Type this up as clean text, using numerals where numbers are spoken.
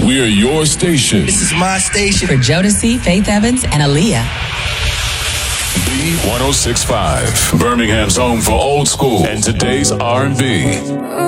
We're your station. This is my station. For Jodeci, Faith Evans, and Aaliyah. B1065, Birmingham's home for old school and today's R&B.